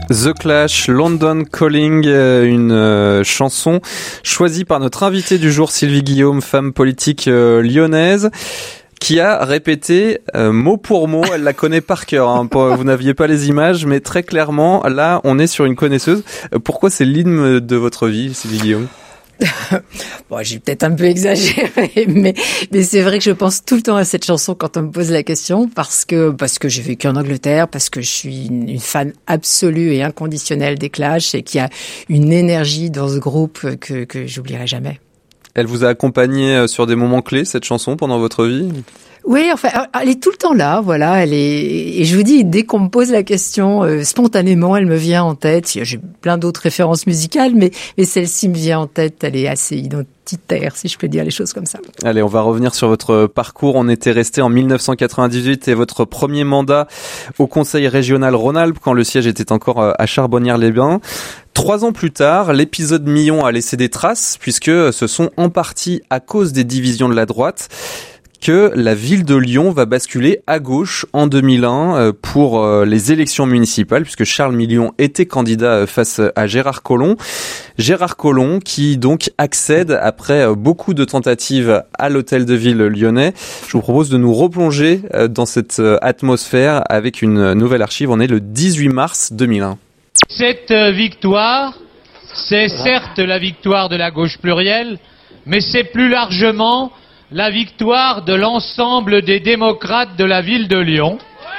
The Clash, London Calling, une chanson choisie par notre invitée du jour, Sylvie Guillaume, femme politique lyonnaise, qui a répété mot pour mot, elle la connaît par cœur, hein. Vous n'aviez pas les images, mais très clairement, là, on est sur une connaisseuse. Pourquoi c'est l'hymne de votre vie, Sylvie Guillaume ? Bon, j'ai peut-être un peu exagéré, mais c'est vrai que je pense tout le temps à cette chanson quand on me pose la question, parce que j'ai vécu en Angleterre, parce que je suis une fan absolue et inconditionnelle des Clash et qu'il y a une énergie dans ce groupe que j'oublierai jamais. Elle vous a accompagné sur des moments clés, cette chanson, pendant votre vie ? Oui, enfin, elle est tout le temps là, voilà. Et je vous dis, dès qu'on me pose la question, spontanément, elle me vient en tête. J'ai plein d'autres références musicales, mais celle-ci me vient en tête. Elle est assez identitaire, si je peux dire les choses comme ça. Allez, on va revenir sur votre parcours. On était resté en 1998 et votre premier mandat au Conseil régional Rhône-Alpes, quand le siège était encore à Charbonnières-les-Bains. 3 ans plus tard, l'épisode Millon a laissé des traces, puisque ce sont en partie à cause des divisions de la droite que la ville de Lyon va basculer à gauche en 2001 pour les élections municipales, puisque Charles Million était candidat face à Gérard Collomb. Gérard Collomb qui donc accède après beaucoup de tentatives à l'hôtel de ville lyonnais. Je vous propose de nous replonger dans cette atmosphère avec une nouvelle archive. On est le 18 mars 2001. Cette victoire, c'est certes la victoire de la gauche plurielle, mais c'est plus largement la victoire de l'ensemble des démocrates de la ville de Lyon.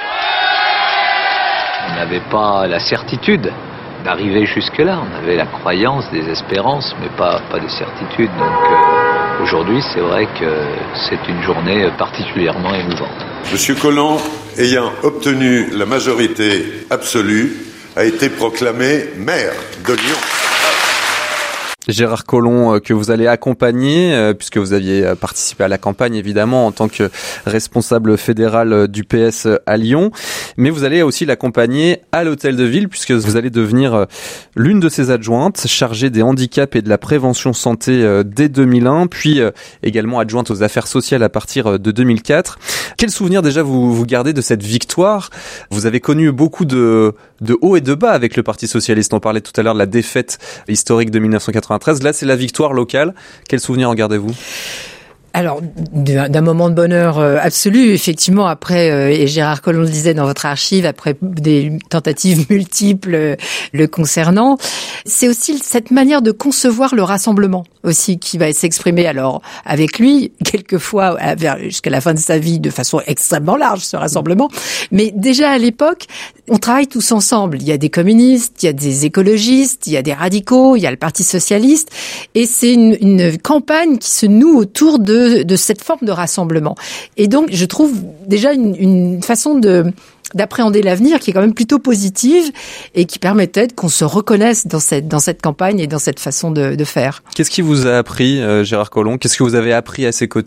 On n'avait pas la certitude d'arriver jusque-là. On avait la croyance, des espérances, mais pas des certitudes. Donc aujourd'hui, c'est vrai que c'est une journée particulièrement émouvante. Monsieur Collomb, ayant obtenu la majorité absolue, a été proclamé maire de Lyon. Gérard Collomb, que vous allez accompagner, puisque vous aviez participé à la campagne, évidemment, en tant que responsable fédéral du PS à Lyon. Mais vous allez aussi l'accompagner à l'hôtel de ville, puisque vous allez devenir l'une de ses adjointes, chargée des handicaps et de la prévention santé dès 2001, puis également adjointe aux affaires sociales à partir de 2004. Quel souvenir déjà vous gardez de cette victoire ? Vous avez connu beaucoup de hauts et de bas avec le Parti socialiste. On parlait tout à l'heure de la défaite historique de 1993. Là, c'est la victoire locale. Quel souvenir en gardez-vous ? Alors, d'un moment de bonheur absolu, effectivement, après, et Gérard Collomb le disait dans votre archive, après des tentatives multiples le concernant, c'est aussi cette manière de concevoir le rassemblement aussi qui va s'exprimer alors avec lui, quelquefois jusqu'à la fin de sa vie, de façon extrêmement large, ce rassemblement. Mais déjà à l'époque, on travaille tous ensemble. Il y a des communistes, il y a des écologistes, il y a des radicaux, il y a le Parti socialiste, et c'est une campagne qui se noue autour de cette forme de rassemblement. Et donc, je trouve déjà une façon d'appréhender l'avenir qui est quand même plutôt positive et qui permettait qu'on se reconnaisse dans cette campagne et dans cette façon de faire. Qu'est-ce qui vous a appris, Gérard Collomb ? Qu'est-ce que vous avez appris à ses côtés ?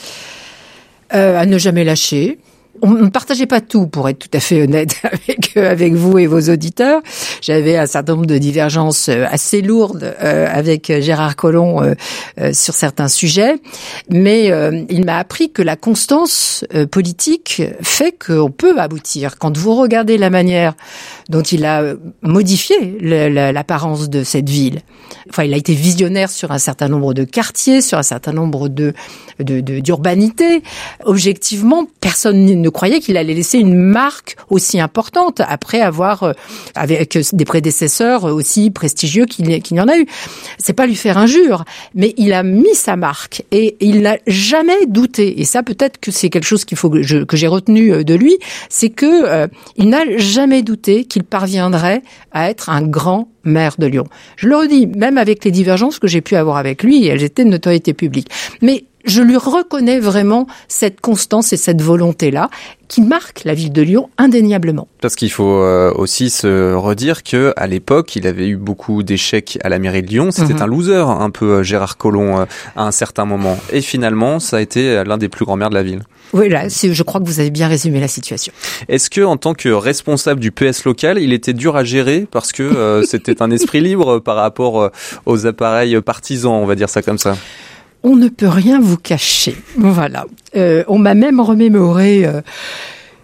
À ne jamais lâcher. On ne partageait pas tout, pour être tout à fait honnête avec vous et vos auditeurs. J'avais un certain nombre de divergences assez lourdes avec Gérard Collomb sur certains sujets, mais il m'a appris que la constance politique fait qu'on peut aboutir. Quand vous regardez la manière dont il a modifié l'apparence de cette ville, enfin, il a été visionnaire sur un certain nombre de quartiers, sur un certain nombre d'urbanités. Objectivement, personne ne croyait qu'il allait laisser une marque aussi importante après avoir, avec des prédécesseurs aussi prestigieux qu'il y en a eu. C'est pas lui faire injure, mais il a mis sa marque et il n'a jamais douté. Et ça, peut-être que c'est quelque chose que j'ai retenu de lui, c'est que il n'a jamais douté qu'il parviendrait à être un grand maire de Lyon. Je le redis, même avec les divergences que j'ai pu avoir avec lui, elles étaient de notoriété publique. Mais je lui reconnais vraiment cette constance et cette volonté-là qui marque la ville de Lyon indéniablement. Parce qu'il faut aussi se redire que à l'époque, il avait eu beaucoup d'échecs à la mairie de Lyon. C'était un loser, un peu Gérard Collomb à un certain moment. Et finalement, ça a été l'un des plus grands maires de la ville. Oui, là, je crois que vous avez bien résumé la situation. Est-ce que, en tant que responsable du PS local, il était dur à gérer parce que c'était un esprit libre par rapport aux appareils partisans, on va dire ça comme ça? On ne peut rien vous cacher. Voilà. On m'a même remémoré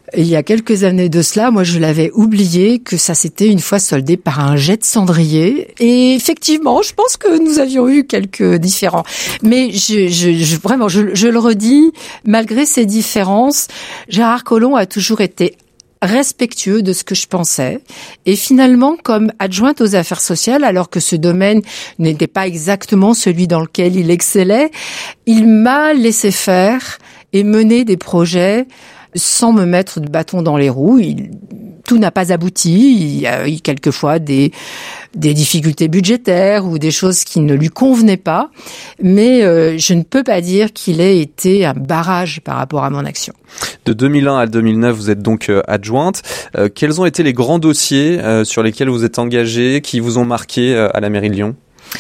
il y a quelques années de cela, moi je l'avais oublié que ça s'était une fois soldé par un jet de cendrier. Et effectivement, je pense que nous avions eu quelques différends. Mais vraiment, je le redis, malgré ces différences, Gérard Collomb a toujours été respectueux de ce que je pensais. Et finalement, comme adjointe aux affaires sociales, alors que ce domaine n'était pas exactement celui dans lequel il excellait, il m'a laissé faire et mener des projets sans me mettre de bâton dans les roues. Tout n'a pas abouti. Il y a eu quelquefois des difficultés budgétaires ou des choses qui ne lui convenaient pas. Mais je ne peux pas dire qu'il ait été un barrage par rapport à mon action. De 2001 à 2009, vous êtes donc adjointe. Quels ont été les grands dossiers sur lesquels vous êtes engagée, qui vous ont marqué à la mairie de Lyon ?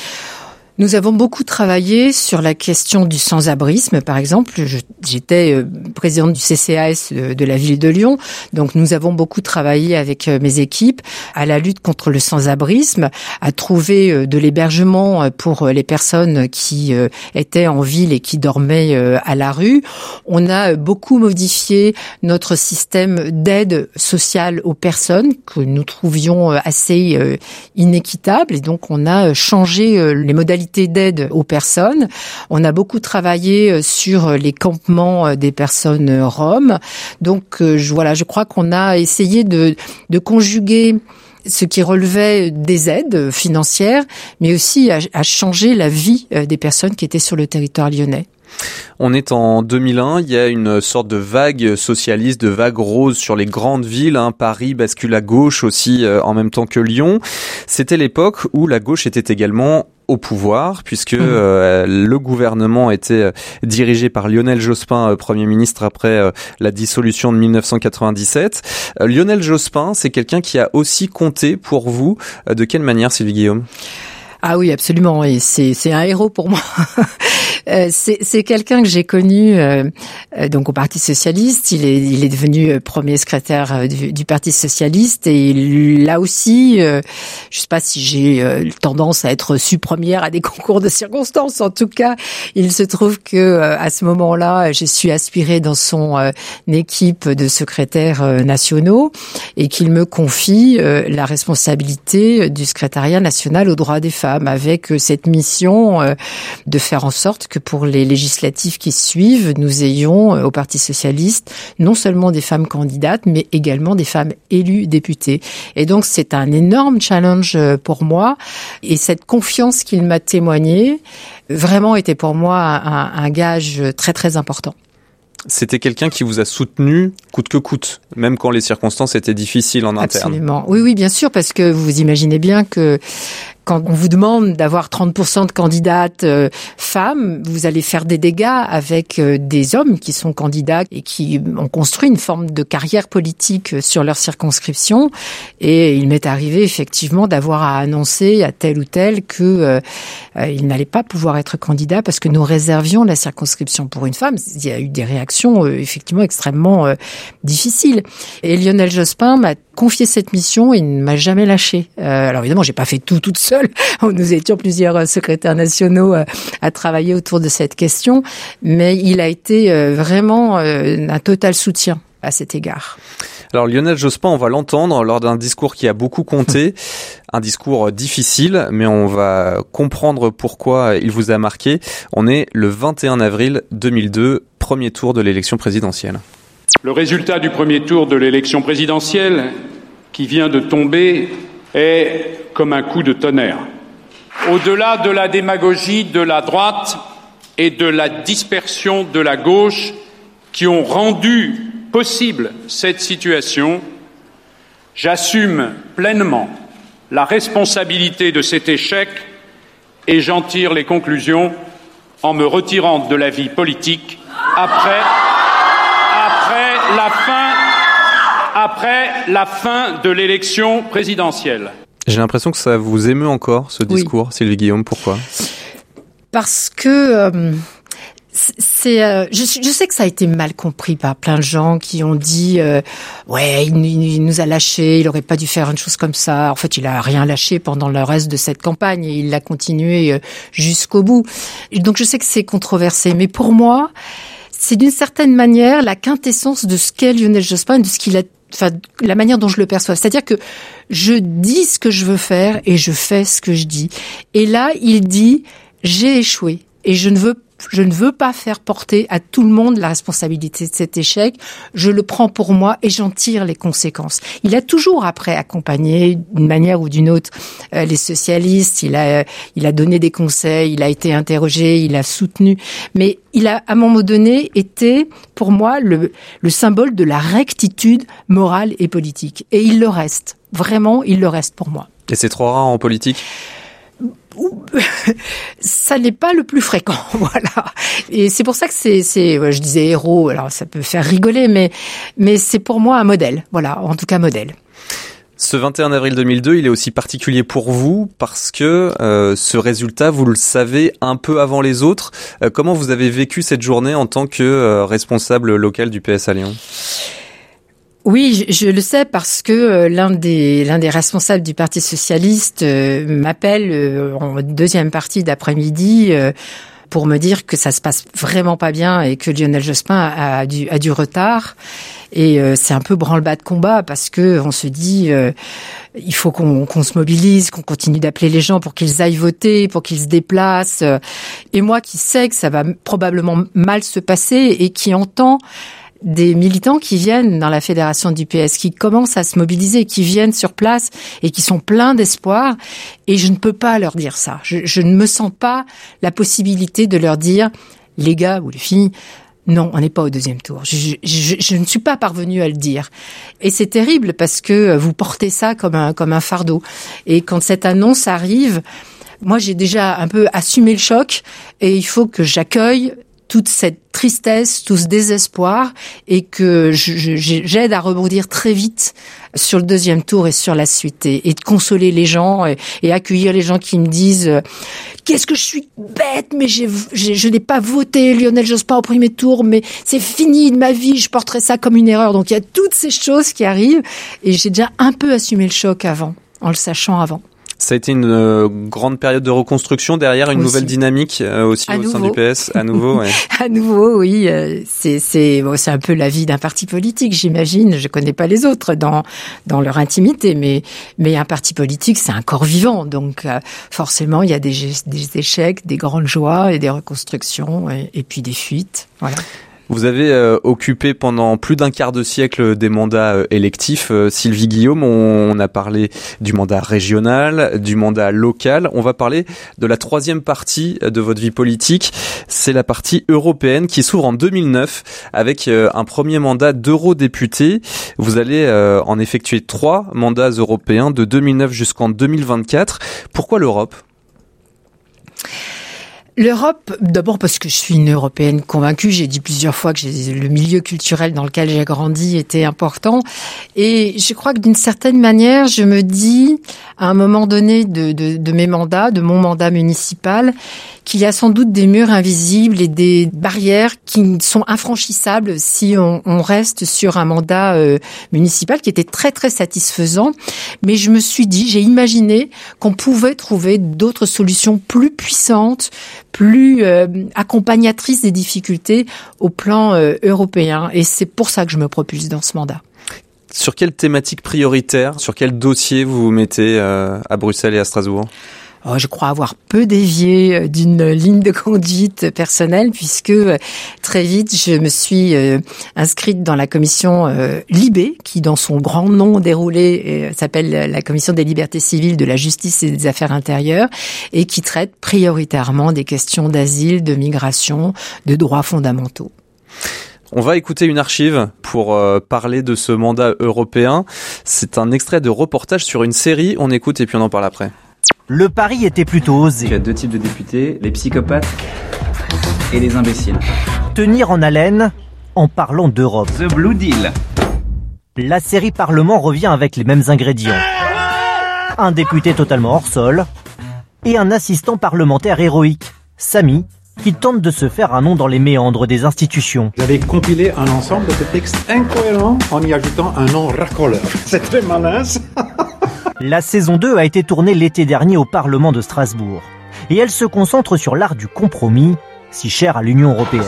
Nous avons beaucoup travaillé sur la question du sans-abrisme, par exemple. J'étais présidente du CCAS de la ville de Lyon, donc nous avons beaucoup travaillé avec mes équipes à la lutte contre le sans-abrisme, à trouver de l'hébergement pour les personnes qui étaient en ville et qui dormaient à la rue. On a beaucoup modifié notre système d'aide sociale aux personnes que nous trouvions assez inéquitable, et donc on a changé les modalités d'aide aux personnes. On a beaucoup travaillé sur les campements des personnes roms. Donc je crois qu'on a essayé de conjuguer ce qui relevait des aides financières, mais aussi à changer la vie des personnes qui étaient sur le territoire lyonnais. On est en 2001, il y a une sorte de vague socialiste, de vague rose sur les grandes villes. Paris bascule à gauche aussi en même temps que Lyon. C'était l'époque où la gauche était également au pouvoir, puisque le gouvernement était dirigé par Lionel Jospin, Premier ministre après la dissolution de 1997. Lionel Jospin, c'est quelqu'un qui a aussi compté pour vous. De quelle manière, Sylvie Guillaume ? Ah oui, absolument. Et c'est un héros pour moi. C'est quelqu'un que j'ai connu donc au Parti socialiste. Il est devenu premier secrétaire du Parti socialiste, et là aussi, je sais pas si j'ai tendance à être reçue première à des concours de circonstances. En tout cas, il se trouve que à ce moment-là, je suis aspirée dans son équipe de secrétaires nationaux, et qu'il me confie la responsabilité du secrétariat national aux droits des femmes, avec cette mission de faire en sorte que pour les législatives qui suivent, nous ayons au Parti socialiste non seulement des femmes candidates, mais également des femmes élues députées. Et donc c'est un énorme challenge pour moi, et cette confiance qu'il m'a témoignée vraiment était pour moi un gage très très important. C'était quelqu'un qui vous a soutenu coûte que coûte, même quand les circonstances étaient difficiles en interne. Absolument. Oui, bien sûr, parce que vous imaginez bien que quand on vous demande d'avoir 30% de candidates femmes, vous allez faire des dégâts avec des hommes qui sont candidats et qui ont construit une forme de carrière politique sur leur circonscription. Et il m'est arrivé effectivement d'avoir à annoncer à tel ou tel que il n'allait pas pouvoir être candidat parce que nous réservions la circonscription pour une femme. Il y a eu des réactions effectivement extrêmement difficiles. Et Lionel Jospin m'a confié cette mission et il ne m'a jamais lâché. Alors évidemment, j'ai pas fait tout toute seule. Nous étions plusieurs secrétaires nationaux à travailler autour de cette question, mais il a été vraiment un total soutien à cet égard. Alors Lionel Jospin, on va l'entendre lors d'un discours qui a beaucoup compté, un discours difficile, mais on va comprendre pourquoi il vous a marqué. On est le 21 avril 2002, premier tour de l'élection présidentielle. Le résultat du premier tour de l'élection présidentielle qui vient de tomber est comme un coup de tonnerre. Au-delà de la démagogie de la droite et de la dispersion de la gauche qui ont rendu possible cette situation, j'assume pleinement la responsabilité de cet échec et j'en tire les conclusions en me retirant de la vie politique après la fin de l'élection présidentielle. J'ai l'impression que ça vous émeut encore, ce discours, oui. Sylvie Guillaume, pourquoi ? Parce que je sais que ça a été mal compris par plein de gens qui ont dit ouais, il nous a lâchés, il aurait pas dû faire une chose comme ça. En fait, il a rien lâché pendant le reste de cette campagne et il l'a continué jusqu'au bout. Donc je sais que c'est controversé, mais pour moi, c'est d'une certaine manière la quintessence de ce qu'est Lionel Jospin et de ce qu'il a, enfin, la manière dont je le perçois. C'est-à-dire que je dis ce que je veux faire et je fais ce que je dis. Et là, il dit, j'ai échoué et je ne veux pas faire porter à tout le monde la responsabilité de cet échec. Je le prends pour moi et j'en tire les conséquences. Il a toujours après accompagné d'une manière ou d'une autre les socialistes. Il a donné des conseils, il a été interrogé, il a soutenu. Mais il a à un moment donné été pour moi le symbole de la rectitude morale et politique. Et il le reste. Vraiment, il le reste pour moi. Et c'est trop rare en politique ? Ça n'est pas le plus fréquent, voilà. Et c'est pour ça que je disais héros, alors ça peut faire rigoler, mais c'est pour moi un modèle, voilà, en tout cas modèle. Ce 21 avril 2002, il est aussi particulier pour vous parce que ce résultat, vous le savez un peu avant les autres. Comment vous avez vécu cette journée en tant que responsable local du PS à Lyon ? Oui, je le sais parce que l'un des responsables du Parti socialiste m'appelle en deuxième partie d'après-midi pour me dire que ça se passe vraiment pas bien et que Lionel Jospin a du retard. Et c'est un peu branle-bas de combat parce que on se dit il faut qu'on se mobilise, qu'on continue d'appeler les gens pour qu'ils aillent voter, pour qu'ils se déplacent. Et moi qui sais que ça va probablement mal se passer et qui entend des militants qui viennent dans la fédération du PS, qui commencent à se mobiliser, qui viennent sur place et qui sont pleins d'espoir. Et je ne peux pas leur dire ça. Je ne me sens pas la possibilité de leur dire, les gars ou les filles, non, on n'est pas au deuxième tour. Je ne suis pas parvenue à le dire. Et c'est terrible parce que vous portez ça comme un fardeau. Et quand cette annonce arrive, moi j'ai déjà un peu assumé le choc et il faut que j'accueille toute cette tristesse, tout ce désespoir et que j'aide à rebondir très vite sur le deuxième tour et sur la suite et de consoler les gens et accueillir les gens qui me disent qu'est-ce que je suis bête, mais je n'ai pas voté Lionel Jospin au premier tour, mais c'est fini de ma vie, je porterai ça comme une erreur. Donc il y a toutes ces choses qui arrivent et j'ai déjà un peu assumé le choc avant, en le sachant avant. Ça a été une grande période de reconstruction, derrière une nouvelle dynamique aussi au sein du PS, à nouveau. Ouais. À nouveau, oui. C'est un peu la vie d'un parti politique, j'imagine. Je connais pas les autres dans leur intimité, mais un parti politique, c'est un corps vivant. Donc forcément, il y a des échecs, des grandes joies et des reconstructions et puis des fuites. Voilà. Vous avez occupé pendant plus d'un quart de siècle des mandats électifs. Sylvie Guillaume, on a parlé du mandat régional, du mandat local. On va parler de la troisième partie de votre vie politique. C'est la partie européenne qui s'ouvre en 2009 avec un premier mandat d'eurodéputé. Vous allez en effectuer 3 mandats européens de 2009 jusqu'en 2024. Pourquoi l'Europe ? L'Europe, d'abord parce que je suis une Européenne convaincue. J'ai dit plusieurs fois que le milieu culturel dans lequel j'ai grandi était important. Et je crois que d'une certaine manière, je me dis, à un moment donné de mes mandats, de mon mandat municipal, qu'il y a sans doute des murs invisibles et des barrières qui sont infranchissables si on reste sur un mandat municipal qui était très très satisfaisant. Mais je me suis dit, j'ai imaginé qu'on pouvait trouver d'autres solutions plus puissantes, plus accompagnatrices des difficultés au plan européen. Et c'est pour ça que je me propulse dans ce mandat. Sur quelle thématique prioritaire, sur quel dossier vous vous mettez à Bruxelles et à Strasbourg ? Je crois avoir peu dévié d'une ligne de conduite personnelle puisque très vite je me suis inscrite dans la commission Libé qui dans son grand nom déroulé s'appelle la commission des libertés civiles, de la justice et des affaires intérieures et qui traite prioritairement des questions d'asile, de migration, de droits fondamentaux. On va écouter une archive pour parler de ce mandat européen. C'est un extrait de reportage sur une série. On écoute et puis on en parle après. Le pari était plutôt osé. Il y a 2 types de députés, les psychopathes et les imbéciles. Tenir en haleine en parlant d'Europe. The Blue Deal. La série Parlement revient avec les mêmes ingrédients. Un député totalement hors sol et un assistant parlementaire héroïque, Samy, qui tente de se faire un nom dans les méandres des institutions. J'avais compilé un ensemble de textes incohérents en y ajoutant un nom racoleur. C'est très malin, ça. La saison 2 a été tournée l'été dernier au Parlement de Strasbourg. Et elle se concentre sur l'art du compromis si cher à l'Union européenne.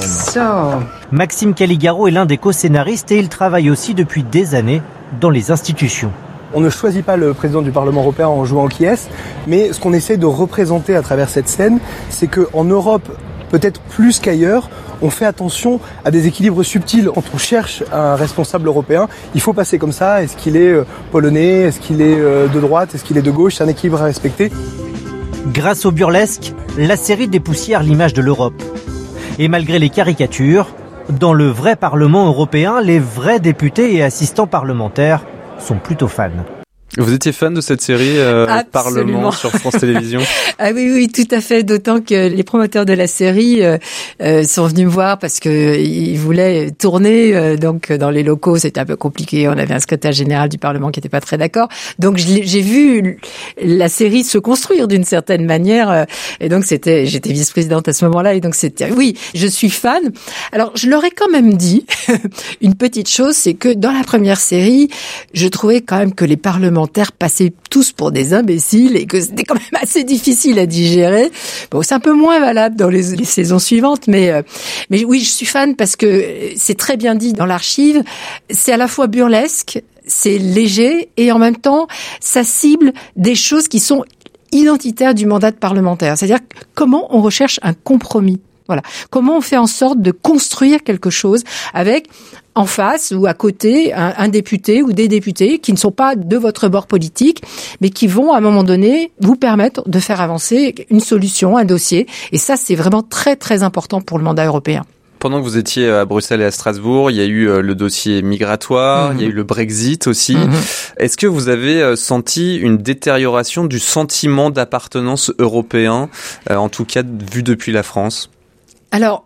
Maxime Caligaro est l'un des co-scénaristes et il travaille aussi depuis des années dans les institutions. On ne choisit pas le président du Parlement européen en jouant qui est, mais ce qu'on essaie de représenter à travers cette scène, c'est qu'en Europe, peut-être plus qu'ailleurs, on fait attention à des équilibres subtils. Quand on cherche un responsable européen, il faut passer comme ça. Est-ce qu'il est polonais? Est-ce qu'il est de droite? Est-ce qu'il est de gauche? C'est un équilibre à respecter. Grâce au burlesque, la série dépoussière l'image de l'Europe. Et malgré les caricatures, dans le vrai Parlement européen, les vrais députés et assistants parlementaires sont plutôt fans. Vous étiez fan de cette série Parlement sur France Télévisions? Ah oui, tout à fait. D'autant que les promoteurs de la série sont venus me voir parce que ils voulaient tourner. Donc dans les locaux, c'était un peu compliqué. On avait un secrétaire général du Parlement qui n'était pas très d'accord. Donc j'ai vu la série se construire d'une certaine manière. Et donc j'étais vice-présidente à ce moment-là. Et donc oui, je suis fan. Alors je leur ai quand même dit une petite chose, c'est que dans la première série, je trouvais quand même que les parlementaires passaient tous pour des imbéciles et que c'était quand même assez difficile à digérer. Bon, c'est un peu moins valable dans les saisons suivantes, mais oui, je suis fan parce que c'est très bien dit dans l'archive. C'est à la fois burlesque, c'est léger et en même temps, ça cible des choses qui sont identitaires du mandat de parlementaire. C'est-à-dire comment on recherche un compromis. Voilà. Comment on fait en sorte de construire quelque chose avec en face ou à côté un député ou des députés qui ne sont pas de votre bord politique, mais qui vont à un moment donné vous permettre de faire avancer une solution, un dossier. Et ça, c'est vraiment très très important pour le mandat européen. Pendant que vous étiez à Bruxelles et à Strasbourg, il y a eu le dossier migratoire, il y a eu le Brexit aussi. Est-ce que vous avez senti une détérioration du sentiment d'appartenance européen, en tout cas vu depuis la France ? Alors,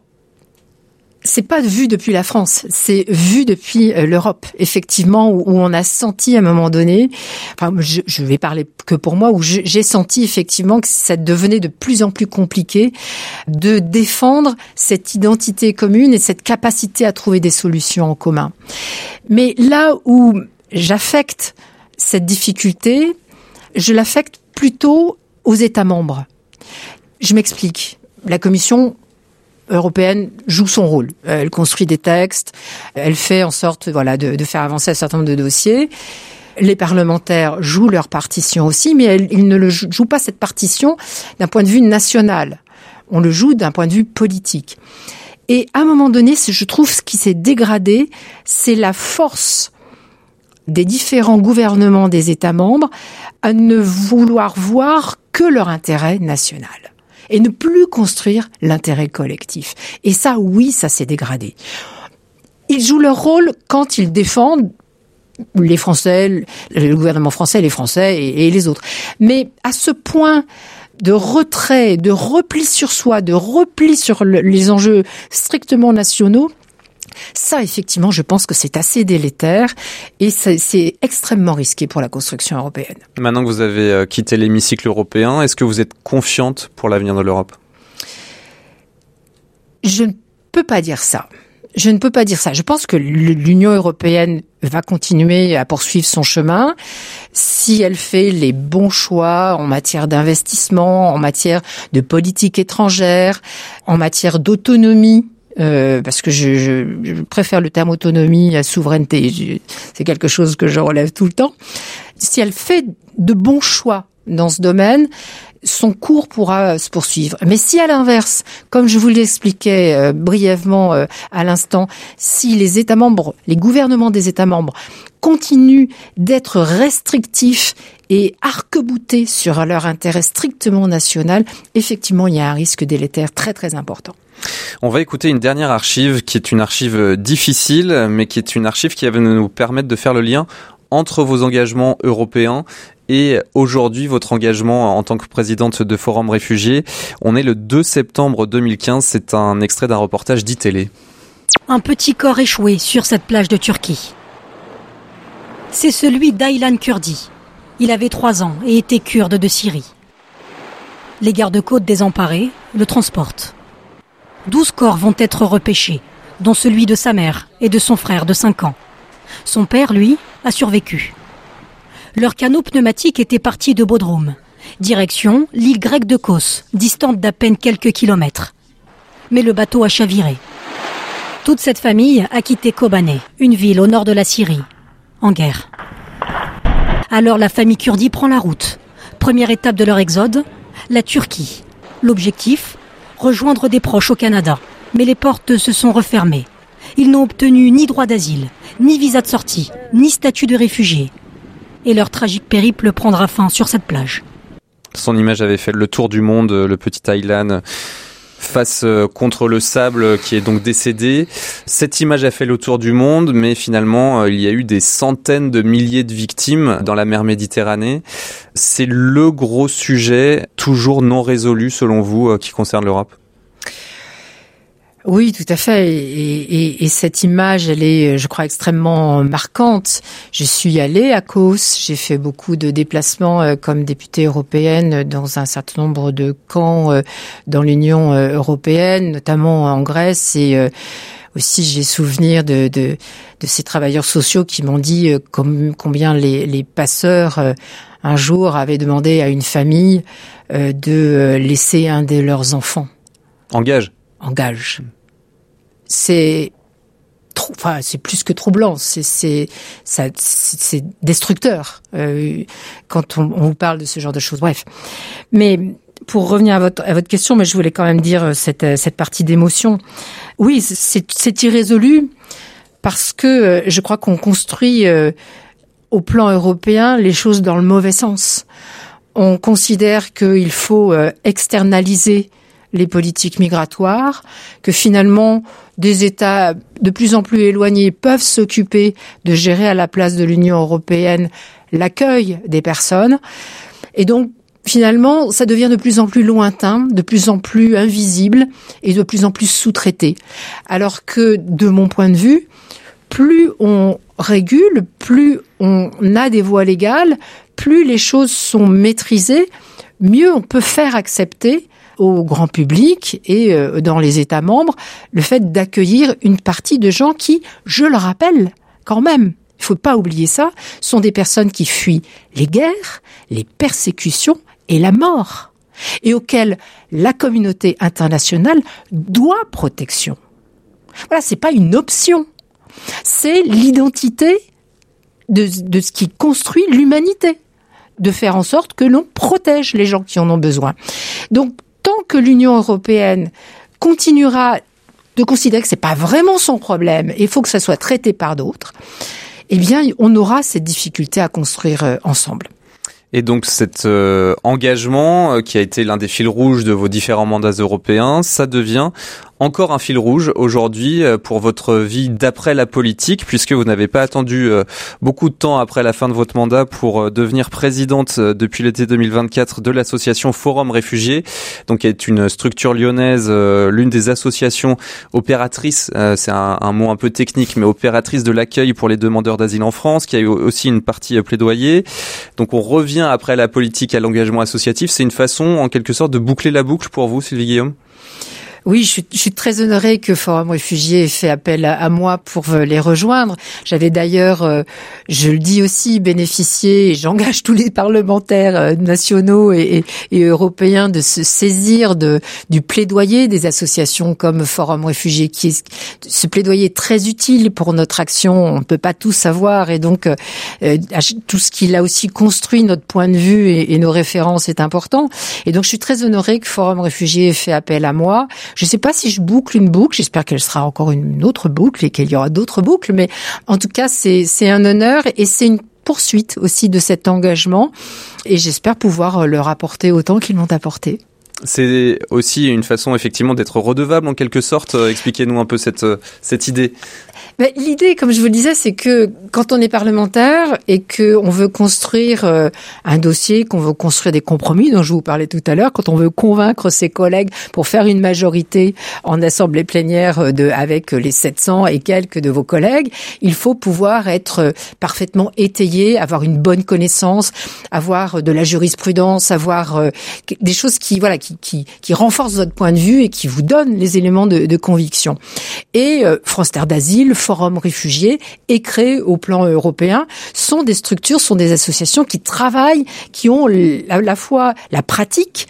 c'est pas vu depuis la France, c'est vu depuis l'Europe, effectivement, où on a senti à un moment donné, enfin, je vais parler que pour moi, où j'ai senti effectivement que ça devenait de plus en plus compliqué de défendre cette identité commune et cette capacité à trouver des solutions en commun. Mais là où j'affecte cette difficulté, je l'affecte plutôt aux États membres. Je m'explique. La Commission européenne joue son rôle. Elle construit des textes, elle fait en sorte, de faire avancer un certain nombre de dossiers. Les parlementaires jouent leur partition aussi, mais ils ne jouent pas cette partition d'un point de vue national. On le joue d'un point de vue politique. Et à un moment donné, je trouve ce qui s'est dégradé, c'est la force des différents gouvernements des États membres à ne vouloir voir que leur intérêt national et ne plus construire l'intérêt collectif. Et ça, oui, ça s'est dégradé. Ils jouent leur rôle quand ils défendent les Français, le gouvernement français, les Français et les autres. Mais à ce point de retrait, de repli sur soi, de repli sur les enjeux strictement nationaux, ça, effectivement, je pense que c'est assez délétère et c'est extrêmement risqué pour la construction européenne. Maintenant que vous avez quitté l'hémicycle européen, est-ce que vous êtes confiante pour l'avenir de l'Europe ? Je ne peux pas dire ça. Je pense que l'Union européenne va continuer à poursuivre son chemin si elle fait les bons choix en matière d'investissement, en matière de politique étrangère, en matière d'autonomie. Parce que je préfère le terme autonomie à souveraineté. C'est quelque chose que je relève tout le temps. Si elle fait de bons choix dans ce domaine, son cours pourra se poursuivre. Mais si à l'inverse, comme je vous l'expliquais brièvement à l'instant, si les États membres, les gouvernements des États membres continuent d'être restrictifs et arc-boutés sur leur intérêt strictement national, effectivement, il y a un risque délétère très très important. On va écouter une dernière archive qui est une archive difficile, mais qui est une archive qui va nous permettre de faire le lien entre vos engagements européens et aujourd'hui votre engagement en tant que présidente de Forum Réfugiés. On est le 2 septembre 2015, c'est un extrait d'un reportage d'ITélé. Un petit corps échoué sur cette plage de Turquie. C'est celui d'Aylan Kurdi. Il avait 3 ans et était kurde de Syrie. Les gardes-côtes désemparés le transportent. 12 corps vont être repêchés, dont celui de sa mère et de son frère de 5 ans. Son père, lui, a survécu. Leur canot pneumatique était parti de Bodrum. Direction l'île grecque de Kos, distante d'à peine quelques kilomètres. mais le bateau a chaviré. Toute cette famille a quitté Kobané, une ville au nord de la Syrie, en guerre. Alors la famille Kurdi prend la route. Première étape de leur exode, la Turquie. L'objectif, rejoindre des proches au Canada. Mais les portes se sont refermées. Ils n'ont obtenu ni droit d'asile, ni visa de sortie, ni statut de réfugié. Et leur tragique périple prendra fin sur cette plage. Son image avait fait le tour du monde, le petit Aylan face contre le sable qui est donc décédé. Cette image a fait le tour du monde, mais finalement, il y a eu des centaines de milliers de victimes dans la mer Méditerranée. C'est le gros sujet toujours non résolu, selon vous, qui concerne l'Europe ? Oui, tout à fait. Et cette image, elle est, je crois, extrêmement marquante. Je suis allée à Kos, j'ai fait beaucoup de déplacements comme députée européenne dans un certain nombre de camps dans l'Union européenne, notamment en Grèce. Et aussi, j'ai souvenir de ces travailleurs sociaux qui m'ont dit combien les passeurs un jour avaient demandé à une famille de laisser un de leurs enfants. En gage. C'est plus que troublant, c'est destructeur quand on vous parle de ce genre de choses. Bref, mais pour revenir à votre question, mais je voulais quand même dire cette partie d'émotion. Oui, c'est irrésolu parce que je crois qu'on construit au plan européen les choses dans le mauvais sens. On considère qu'il faut externaliser les politiques migratoires, que finalement des États de plus en plus éloignés peuvent s'occuper de gérer à la place de l'Union européenne l'accueil des personnes. Et donc, finalement, ça devient de plus en plus lointain, de plus en plus invisible et de plus en plus sous-traité. Alors que, de mon point de vue, plus on régule, plus on a des voies légales, plus les choses sont maîtrisées, mieux on peut faire accepter au grand public et dans les États membres le fait d'accueillir une partie de gens qui, je le rappelle quand même, il faut pas oublier ça, sont des personnes qui fuient les guerres, les persécutions et la mort, et auxquelles la communauté internationale doit protection. Voilà, c'est pas une option. C'est l'identité de ce qui construit l'humanité, de faire en sorte que l'on protège les gens qui en ont besoin. Donc, tant que l'Union européenne continuera de considérer que c'est pas vraiment son problème, et il faut que ça soit traité par d'autres, eh bien, on aura cette difficulté à construire ensemble. Et donc cet engagement qui a été l'un des fils rouges de vos différents mandats européens, ça devient encore un fil rouge aujourd'hui pour votre vie d'après la politique, puisque vous n'avez pas attendu beaucoup de temps après la fin de votre mandat pour devenir présidente depuis l'été 2024 de l'association Forum Réfugiés, donc qui est une structure lyonnaise, l'une des associations opératrices, c'est un mot un peu technique, mais opératrice de l'accueil pour les demandeurs d'asile en France, qui a eu aussi une partie plaidoyer. Donc on revient après la politique à l'engagement associatif. C'est une façon en quelque sorte de boucler la boucle pour vous, Sylvie Guillaume? Oui, je suis très honorée que Forum Réfugiés ait fait appel à moi pour les rejoindre. J'avais d'ailleurs, je le dis aussi, bénéficié, et j'engage tous les parlementaires nationaux et européens de se saisir du plaidoyer des associations comme Forum Réfugiés, ce plaidoyer est très utile pour notre action. On ne peut pas tout savoir, et donc tout ce qu'il a aussi construit, notre point de vue et nos références est important. Et donc je suis très honorée que Forum Réfugiés ait fait appel à moi. Je ne sais pas si je boucle une boucle, j'espère qu'elle sera encore une autre boucle et qu'il y aura d'autres boucles, mais en tout cas, c'est un honneur et c'est une poursuite aussi de cet engagement, et j'espère pouvoir leur apporter autant qu'ils m'ont apporté. C'est aussi une façon effectivement d'être redevable en quelque sorte. Expliquez-nous un peu cette idée. Mais l'idée, comme je vous le disais, c'est que quand on est parlementaire et que on veut construire un dossier, qu'on veut construire des compromis dont je vous parlais tout à l'heure, quand on veut convaincre ses collègues pour faire une majorité en assemblée plénière avec les 700 et quelques de vos collègues, il faut pouvoir être parfaitement étayé, avoir une bonne connaissance, avoir de la jurisprudence, avoir des choses qui renforcent votre point de vue et qui vous donnent les éléments de conviction. Et France Terre d'Asile, Forum Réfugiés est créé au plan européen, sont des structures, sont des associations qui travaillent, qui ont à la fois la pratique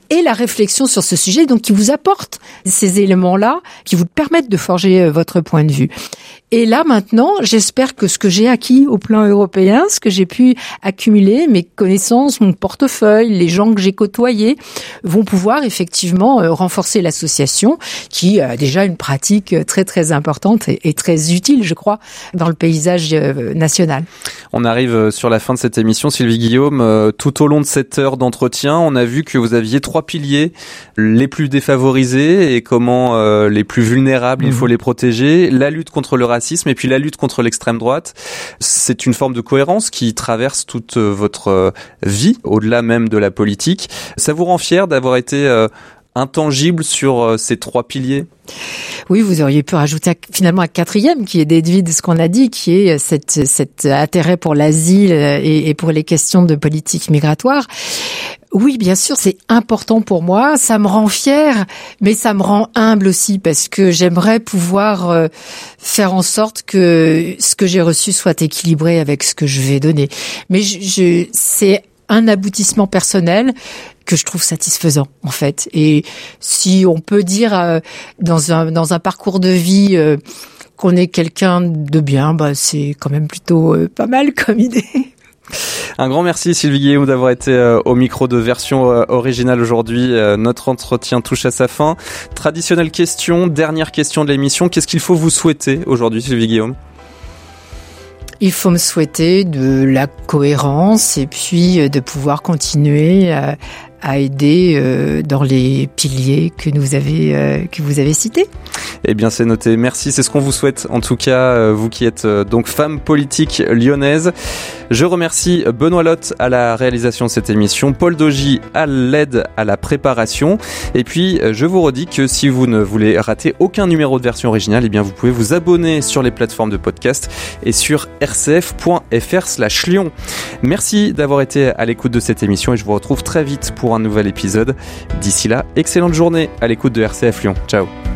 et la réflexion sur ce sujet, donc qui vous apporte ces éléments-là, qui vous permettent de forger votre point de vue. Et là, maintenant, j'espère que ce que j'ai acquis au plan européen, ce que j'ai pu accumuler, mes connaissances, mon portefeuille, les gens que j'ai côtoyés, vont pouvoir effectivement renforcer l'association, qui a déjà une pratique très très importante et très utile, je crois, dans le paysage national. On arrive sur la fin de cette émission, Sylvie Guillaume. Tout au long de cette heure d'entretien, on a vu que vous aviez 3 piliers, les plus défavorisés et comment les plus vulnérables, il faut les protéger, la lutte contre le racisme et puis la lutte contre l'extrême droite. C'est une forme de cohérence qui traverse toute votre vie, au-delà même de la politique. Ça vous rend fier d'avoir été intangible sur ces 3 piliers? Oui, vous auriez pu rajouter finalement un 4e qui est déduit de ce qu'on a dit, qui est cet intérêt pour l'asile et pour les questions de politique migratoire. Oui, bien sûr, c'est important pour moi. Ça me rend fière, mais ça me rend humble aussi parce que j'aimerais pouvoir faire en sorte que ce que j'ai reçu soit équilibré avec ce que je vais donner. Mais c'est un aboutissement personnel que je trouve satisfaisant, en fait. Et si on peut dire dans un parcours de vie qu'on est quelqu'un de bien, c'est quand même plutôt pas mal comme idée. Un grand merci Sylvie Guillaume d'avoir été au micro de Version Originale aujourd'hui. Notre entretien touche à sa fin. Traditionnelle question, dernière question de l'émission. Qu'est-ce qu'il faut vous souhaiter aujourd'hui, Sylvie Guillaume ? Il faut me souhaiter de la cohérence et puis de pouvoir continuer à aider dans les piliers que vous avez cités. Eh bien, c'est noté. Merci. C'est ce qu'on vous souhaite. En tout cas, vous qui êtes donc femme politique lyonnaise. Je remercie Benoît Lotte à la réalisation de cette émission, Paul Dogy à l'aide à la préparation. Et puis, je vous redis que si vous ne voulez rater aucun numéro de Version Originale, eh bien, vous pouvez vous abonner sur les plateformes de podcast et sur rcf.fr/Lyon. Merci d'avoir été à l'écoute de cette émission et je vous retrouve très vite pour un nouvel épisode. D'ici là, excellente journée à l'écoute de RCF Lyon. Ciao.